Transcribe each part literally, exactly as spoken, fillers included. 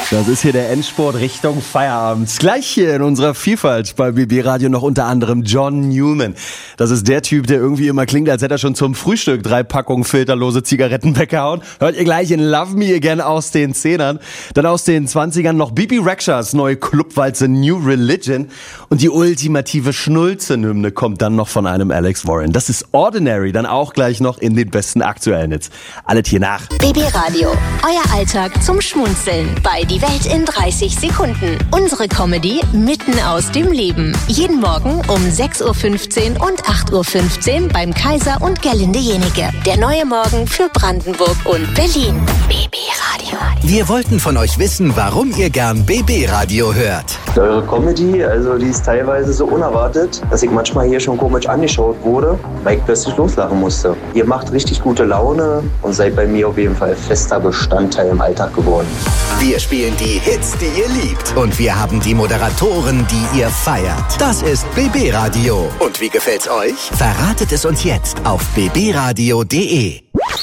Das ist hier der Endspurt Richtung Feierabend. Gleich hier in unserer Vielfalt bei B B Radio noch unter anderem John Newman. Das ist der Typ, der irgendwie immer klingt, als hätte er schon zum Frühstück drei Packungen filterlose Zigaretten weggehauen. Hört ihr gleich in Love Me Again aus den Zehnern. Dann aus den Zwanzigern noch Bibi Rexhas neue Clubwalze New Religion. Und die ultimative Schnulzen-Hymne kommt dann noch von einem Alex Warren. Das ist Ordinary, dann auch gleich noch in den besten aktuellen Hits. Alles hier nach. B B Radio, euer Alltag zum Schmunzeln bei Die Welt in dreißig Sekunden. Unsere Comedy mitten aus dem Leben. Jeden Morgen um sechs Uhr fünfzehn und acht Uhr fünfzehn beim Kaiser und Gerlinde Jenike. Der neue Morgen für Brandenburg und Berlin. B B Radio. Wir wollten von euch wissen, warum ihr gern B B Radio hört. Eure Comedy, also die ist teilweise so unerwartet, dass ich manchmal hier schon komisch angeschaut wurde, weil ich plötzlich loslachen musste. Ihr macht richtig gute Laune und seid bei mir auf jeden Fall fester Bestandteil im Alltag geworden. Wir spielen die Hits, die ihr liebt. Und wir haben die Moderatoren, die ihr feiert. Das ist B B Radio. Und wie gefällt's euch? Verratet es uns jetzt auf b b radio punkt d e.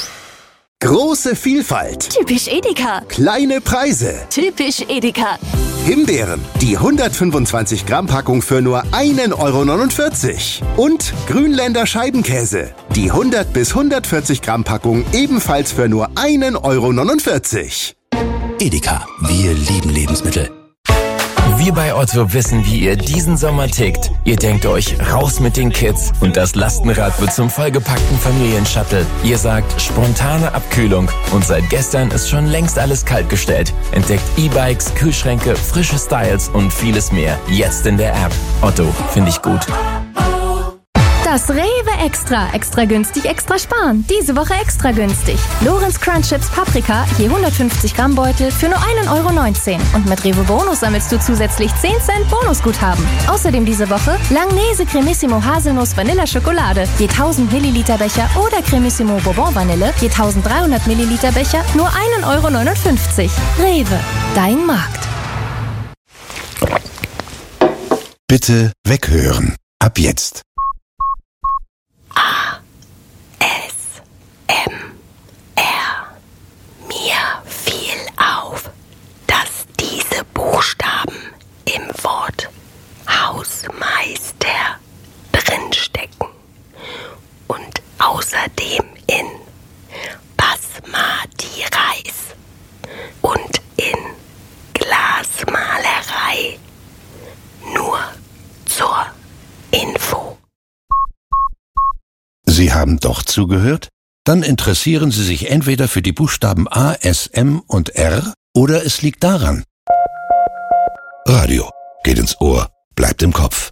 Große Vielfalt. Typisch Edeka. Kleine Preise. Typisch Edeka. Himbeeren, die hundertfünfundzwanzig Gramm Packung für nur ein Euro neunundvierzig. Und Grünländer Scheibenkäse, die hundert bis hundertvierzig Gramm Packung ebenfalls für nur ein Euro neunundvierzig. Edeka, wir lieben Lebensmittel. Wir bei Otto wissen, wie ihr diesen Sommer tickt. Ihr denkt euch, raus mit den Kids und das Lastenrad wird zum vollgepackten Familienshuttle. Ihr sagt, spontane Abkühlung und seit gestern ist schon längst alles kaltgestellt. Entdeckt E-Bikes, Kühlschränke, frische Styles und vieles mehr. Jetzt in der App. Otto, finde ich gut. Das Rewe Extra. Extra günstig, extra sparen. Diese Woche extra günstig. Lorenz Crunch Chips Paprika, je hundertfünfzig Gramm Beutel für nur ein Euro neunzehn. Und mit Rewe Bonus sammelst du zusätzlich zehn Cent Bonusguthaben. Außerdem diese Woche Langnese Cremissimo Haselnuss Vanilla Schokolade, je tausend Milliliter Becher oder Cremissimo Bourbon Vanille, je dreizehnhundert Milliliter Becher, nur ein Euro neunundfünfzig. Rewe, dein Markt. Bitte weghören. Ab jetzt. A, S, M, R. Mir fiel auf, dass diese Buchstaben im Wort Hausmeister drinstecken und außerdem in Basmati Reis und in Glasmalerei. Nur zur Info. Sie haben doch zugehört? Dann interessieren Sie sich entweder für die Buchstaben A, S, M und R oder es liegt daran. Radio geht ins Ohr, bleibt im Kopf.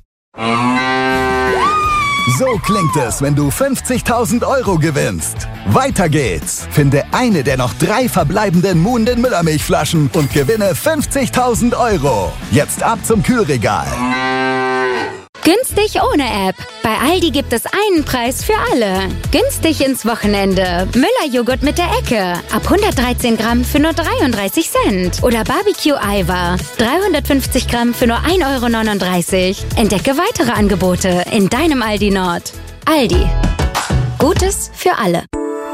So klingt es, wenn du fünfzigtausend Euro gewinnst. Weiter geht's. Finde eine der noch drei verbleibenden Moon den Müllermilchflaschen und gewinne fünfzigtausend Euro. Jetzt ab zum Kühlregal. Günstig ohne App. Bei Aldi gibt es einen Preis für alle. Günstig ins Wochenende. Müller-Joghurt mit der Ecke. Ab hundertdreizehn Gramm für nur dreiunddreißig Cent. Oder Barbecue-Eiweiß. dreihundertfünfzig Gramm für nur ein Euro neununddreißig. Entdecke weitere Angebote in deinem Aldi Nord. Aldi. Gutes für alle.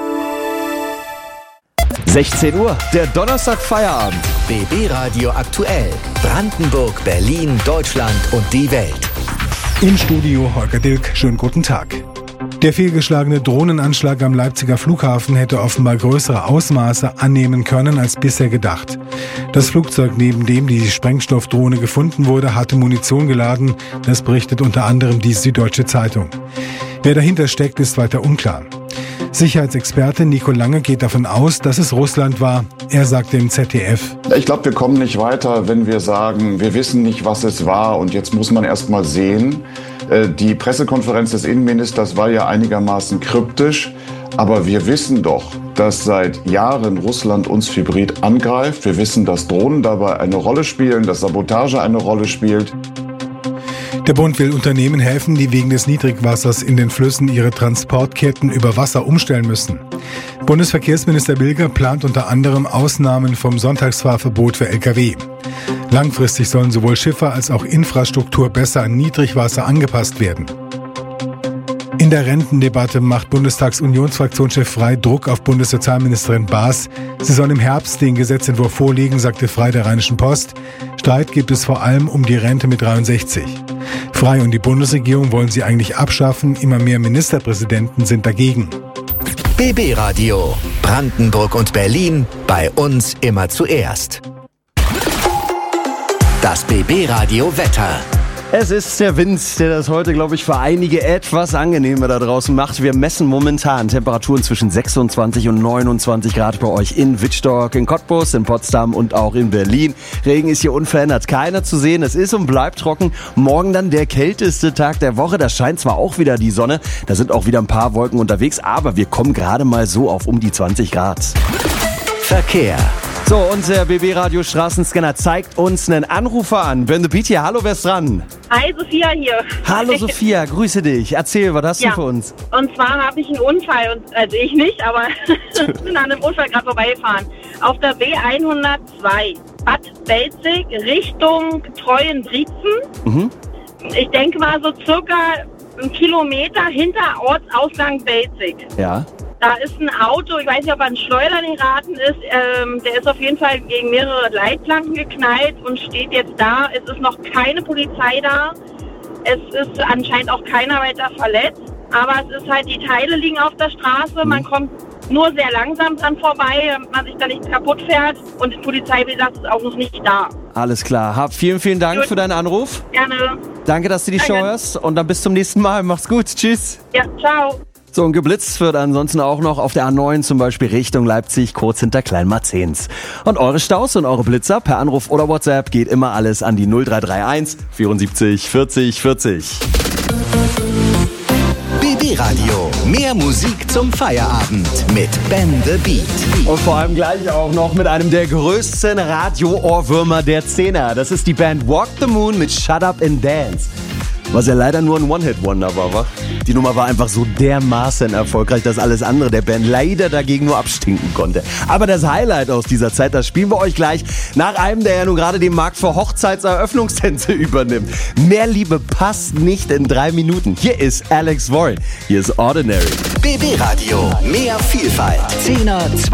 sechzehn Uhr, der Donnerstag Feierabend. B B Radio aktuell. Brandenburg, Berlin, Deutschland und die Welt. Im Studio Holger Dilk, schönen guten Tag. Der fehlgeschlagene Drohnenanschlag am Leipziger Flughafen hätte offenbar größere Ausmaße annehmen können als bisher gedacht. Das Flugzeug, neben dem die Sprengstoffdrohne gefunden wurde, hatte Munition geladen. Das berichtet unter anderem die Süddeutsche Zeitung. Wer dahinter steckt, ist weiter unklar. Sicherheitsexperte Nico Lange geht davon aus, dass es Russland war. Er sagte im Z D F: Ich glaube, wir kommen nicht weiter, wenn wir sagen, wir wissen nicht, was es war und jetzt muss man erst mal sehen. Die Pressekonferenz des Innenministers war ja einigermaßen kryptisch, aber wir wissen doch, dass seit Jahren Russland uns hybrid angreift. Wir wissen, dass Drohnen dabei eine Rolle spielen, dass Sabotage eine Rolle spielt. Der Bund will Unternehmen helfen, die wegen des Niedrigwassers in den Flüssen ihre Transportketten über Wasser umstellen müssen. Bundesverkehrsminister Bilger plant unter anderem Ausnahmen vom Sonntagsfahrverbot für L K W. Langfristig sollen sowohl Schiffe als auch Infrastruktur besser an Niedrigwasser angepasst werden. In In der Rentendebatte macht Bundestagsunionsfraktionschef Frey Druck auf Bundessozialministerin Baas. Sie soll im Herbst den Gesetzentwurf vorlegen, sagte Frey der Rheinischen Post. Streit gibt es vor allem um die Rente mit dreiundsechzig. Frey und die Bundesregierung wollen sie eigentlich abschaffen. Immer mehr Ministerpräsidenten sind dagegen. B B Radio. Brandenburg und Berlin. Bei uns immer zuerst. Das B B Radio Wetter. Es ist der Wind, der das heute, glaube ich, für einige etwas angenehmer da draußen macht. Wir messen momentan Temperaturen zwischen sechsundzwanzig und neunundzwanzig Grad bei euch in Wittstock, in Cottbus, in Potsdam und auch in Berlin. Regen ist hier unverändert keiner zu sehen. Es ist und bleibt trocken. Morgen dann der kälteste Tag der Woche. Da scheint zwar auch wieder die Sonne, da sind auch wieder ein paar Wolken unterwegs, aber wir kommen gerade mal so auf um die zwanzig Grad. Verkehr. So, unser B B-Radio Straßenscanner zeigt uns einen Anrufer an. Ben the Beat hier, hallo, wer ist dran? Hi, Sophia hier. Hallo Sophia, grüße dich. Erzähl, was hast ja. du für uns? Und zwar habe ich einen Unfall, und, also ich nicht, aber ich bin an einem Unfall gerade vorbeigefahren. Auf der B hundertzwei, Bad Belzig, Richtung Treuenbrietzen. Mhm. Ich denke mal so circa einen Kilometer hinter Ortsausgang Belzig. Ja. Da ist ein Auto, ich weiß nicht, ob er an Schleudern geraten ist, ähm, der ist auf jeden Fall gegen mehrere Leitplanken geknallt und steht jetzt da. Es ist noch keine Polizei da. Es ist anscheinend auch keiner weiter verletzt. Aber es ist halt, die Teile liegen auf der Straße. Man kommt nur sehr langsam dran vorbei, damit man sich da nicht kaputt fährt. Und die Polizei, wie gesagt, ist auch noch nicht da. Alles klar. Hab vielen, vielen Dank gut. für deinen Anruf. Gerne. Danke, dass du die Danke. Show hörst. Und dann bis zum nächsten Mal. Mach's gut. Tschüss. Ja, ciao. So, und geblitzt wird ansonsten auch noch auf der A neun, zum Beispiel Richtung Leipzig, kurz hinter Kleinmarzens. Und eure Staus und eure Blitzer per Anruf oder WhatsApp geht immer alles an die null drei drei eins vierundsiebzig vierzig vierzig. B B Radio. Mehr Musik zum Feierabend mit Ben the Beat. Und vor allem gleich auch noch mit einem der größten Radio-Ohrwürmer der Zehner. Das ist die Band Walk the Moon mit Shut Up and Dance. Was ja leider nur ein One-Hit-Wonder war, wa? Die Nummer war einfach so dermaßen erfolgreich, dass alles andere der Band leider dagegen nur abstinken konnte. Aber das Highlight aus dieser Zeit, das spielen wir euch gleich nach einem, der ja nun gerade den Markt für Hochzeitseröffnungstänze übernimmt. Mehr Liebe passt nicht in drei Minuten. Hier ist Alex Vory. Hier ist Ordinary. B B Radio. Mehr Vielfalt. Zehner,